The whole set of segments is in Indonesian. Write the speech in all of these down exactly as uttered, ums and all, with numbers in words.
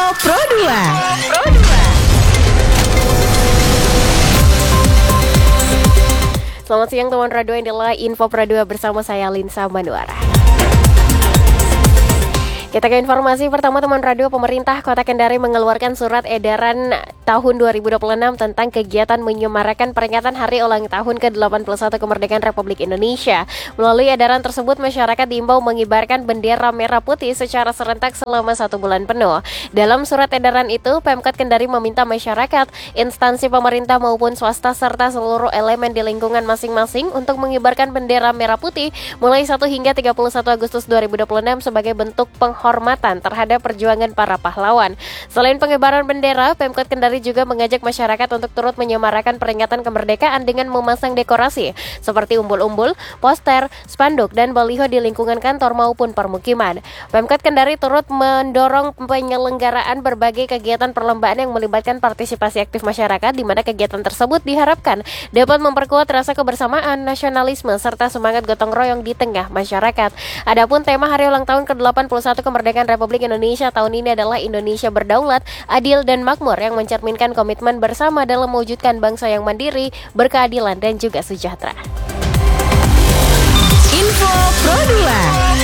Pro dua. Selamat siang teman Radio, inilah Info Pro dua bersama saya Linsa Manuara. Kita ke informasi pertama teman radio. Pemerintah Kota Kendari mengeluarkan surat edaran tahun dua ribu dua puluh enam tentang kegiatan menyemarakan peringatan Hari Ulang Tahun ke delapan puluh satu Kemerdekaan Republik Indonesia. Melalui edaran tersebut, masyarakat diimbau mengibarkan bendera merah putih secara serentak selama satu bulan penuh. Dalam surat edaran itu, Pemkot Kendari meminta masyarakat, instansi pemerintah maupun swasta serta seluruh elemen di lingkungan masing-masing untuk mengibarkan bendera merah putih mulai satu hingga tiga puluh satu Agustus dua ribu dua puluh enam sebagai bentuk penghormatan terhadap perjuangan para pahlawan. Selain pengibaran bendera, Pemkot Kendari juga mengajak masyarakat untuk turut menyemarakan peringatan kemerdekaan dengan memasang dekorasi seperti umbul-umbul, poster, spanduk, dan baliho di lingkungan kantor maupun permukiman. Pemkot Kendari turut mendorong penyelenggaraan berbagai kegiatan perlombaan yang melibatkan partisipasi aktif masyarakat, di mana kegiatan tersebut diharapkan dapat memperkuat rasa kebersamaan, nasionalisme, serta semangat gotong royong di tengah masyarakat. Adapun tema Hari Ulang Tahun ke delapan puluh satu Kemerdekaan Republik Indonesia tahun ini adalah Indonesia Berdaulat, Adil, dan Makmur, yang mencerminkan komitmen bersama dalam mewujudkan bangsa yang mandiri, berkeadilan, dan juga sejahtera. Info Pro dua.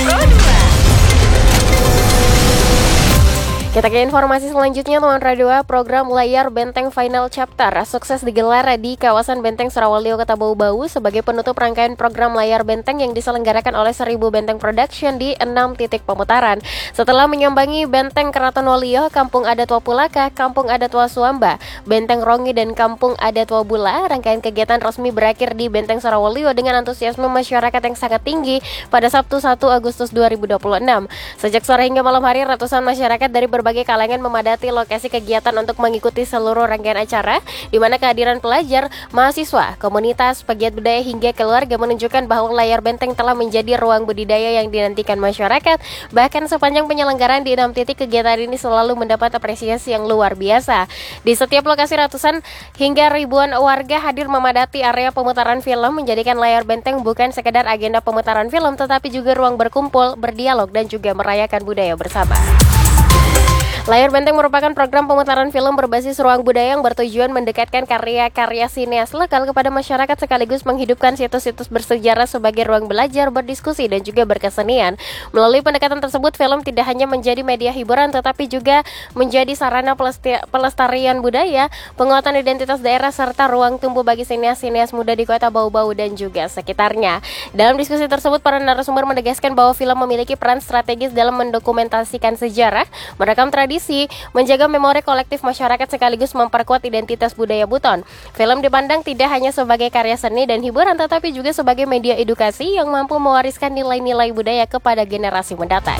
Kita ke informasi selanjutnya teman radio. Program Layar Benteng Final Chapter sukses digelar di kawasan Benteng Surawalio, Kota Bau-Bau sebagai penutup rangkaian program Layar Benteng yang diselenggarakan oleh Seribu Benteng Production di enam titik pemutaran. Setelah menyambangi Benteng Keraton Walio, Kampung Adat Wapulaka, Kampung Adat Wasuamba, Benteng Rongi, dan Kampung Adat Wabula, rangkaian kegiatan resmi berakhir di Benteng Surawalio dengan antusiasme masyarakat yang sangat tinggi pada Sabtu satu Agustus dua ribu dua puluh enam. Sejak sore hingga malam hari, ratusan masyarakat dari berbagai Berbagai kalangan memadati lokasi kegiatan untuk mengikuti seluruh rangkaian acara, di mana kehadiran pelajar, mahasiswa, komunitas, pegiat budaya hingga keluarga menunjukkan bahwa Layar Benteng telah menjadi ruang budidaya yang dinantikan masyarakat. Bahkan sepanjang penyelenggaraan di enam titik, kegiatan ini selalu mendapat apresiasi yang luar biasa. Di setiap lokasi ratusan hingga ribuan warga hadir memadati area pemutaran film, menjadikan Layar Benteng bukan sekedar agenda pemutaran film, tetapi juga ruang berkumpul, berdialog, dan juga merayakan budaya bersama. Layar Benteng merupakan program pemutaran film berbasis ruang budaya yang bertujuan mendekatkan karya-karya sineas lokal kepada masyarakat sekaligus menghidupkan situs-situs bersejarah sebagai ruang belajar, berdiskusi, dan juga berkesenian. Melalui pendekatan tersebut, film tidak hanya menjadi media hiburan tetapi juga menjadi sarana pelestarian budaya, penguatan identitas daerah, serta ruang tumbuh bagi sineas-sineas muda di Kota Bau-Bau dan juga sekitarnya. Dalam diskusi tersebut, para narasumber menegaskan bahwa film memiliki peran strategis dalam mendokumentasikan sejarah, merekam tradisi, menjaga memori kolektif masyarakat sekaligus memperkuat identitas budaya Buton. Film dipandang tidak hanya sebagai karya seni dan hiburan tetapi juga sebagai media edukasi yang mampu mewariskan nilai-nilai budaya kepada generasi mendatang.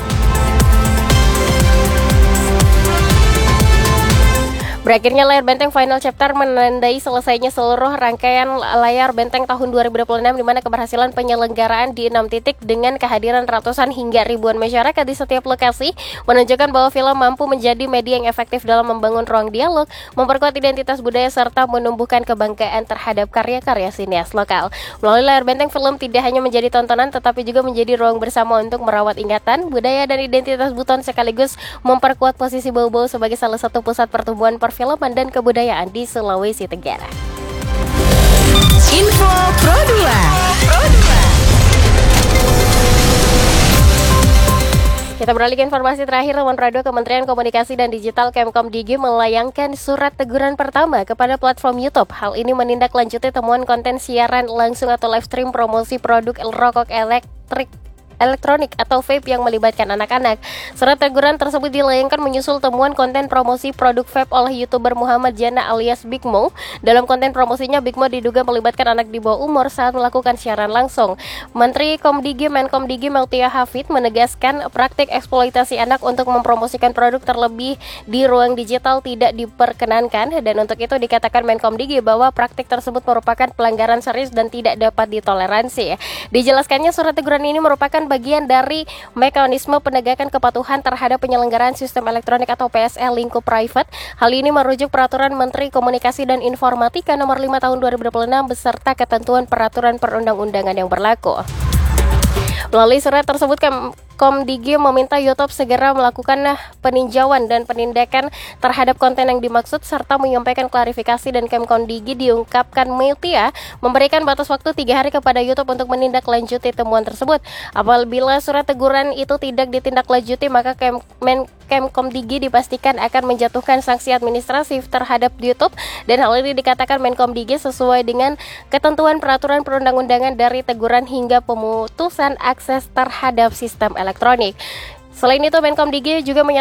Berakhirnya Layar Benteng Final Chapter menandai selesainya seluruh rangkaian Layar Benteng tahun dua ribu dua puluh enam, di mana keberhasilan penyelenggaraan di enam titik dengan kehadiran ratusan hingga ribuan masyarakat di setiap lokasi menunjukkan bahwa film mampu menjadi media yang efektif dalam membangun ruang dialog, memperkuat identitas budaya, serta menumbuhkan kebanggaan terhadap karya-karya sineas lokal. Melalui Layar Benteng, film tidak hanya menjadi tontonan tetapi juga menjadi ruang bersama untuk merawat ingatan, budaya, dan identitas Buton sekaligus memperkuat posisi Bau-Bau sebagai salah satu pusat pertumbuhan perfilman dan kebudayaan di Sulawesi Tenggara. Info Pro dua. Kita beralih ke informasi terakhir teman radio. Kementerian Komunikasi dan Digital Kemkomdigi melayangkan surat teguran pertama kepada platform YouTube. Hal ini menindaklanjuti temuan konten siaran langsung atau live stream promosi produk rokok elektrik elektronik atau vape yang melibatkan anak-anak. Surat teguran tersebut dilayangkan menyusul temuan konten promosi produk vape oleh YouTuber Muhammad Jana alias Big Mo. Dalam konten promosinya, Big Mo diduga melibatkan anak di bawah umur saat melakukan siaran langsung. Menteri Komdigi Menkomdigi Meltia Hafid menegaskan praktik eksploitasi anak untuk mempromosikan produk terlebih di ruang digital tidak diperkenankan, dan untuk itu dikatakan Menkomdigi bahwa praktik tersebut merupakan pelanggaran serius dan tidak dapat ditoleransi. Dijelaskannya surat teguran ini merupakan bagian dari mekanisme penegakan kepatuhan terhadap penyelenggaraan sistem elektronik atau P S L lingkup private. Hal ini merujuk Peraturan Menteri Komunikasi dan Informatika Nomor lima Tahun dua ribu dua puluh enam beserta ketentuan peraturan perundang-undangan yang berlaku. Melalui surat tersebut, Kemkomdigi meminta YouTube segera melakukan nah, peninjauan dan penindakan terhadap konten yang dimaksud serta menyampaikan klarifikasi, dan Kemkomdigi diungkapkan media memberikan batas waktu tiga hari kepada YouTube untuk menindaklanjuti temuan tersebut. Apabila surat teguran itu tidak ditindaklanjuti, maka Kemen Kemkomdigi dipastikan akan menjatuhkan sanksi administratif terhadap YouTube, dan hal ini dikatakan Menkomdigi sesuai dengan ketentuan peraturan perundang-undangan dari teguran hingga pemutusan akses terhadap sistem elektronik. Selain itu, Menkomdigi juga menyatakan